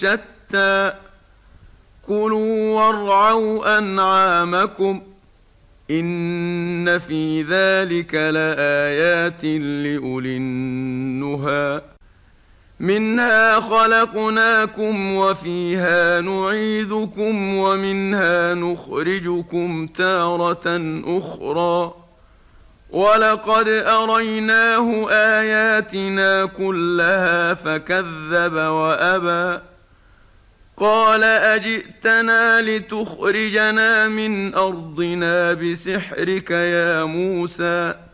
شتى كلوا وارعوا أنعامكم إن في ذلك لآيات لأولي النهى منها خلقناكم وفيها نعيدكم ومنها نخرجكم تارة أخرى ولقد أريناه آياتنا كلها فكذب وأبى قال أجئتنا لتخرجنا من أرضنا بسحرك يا موسى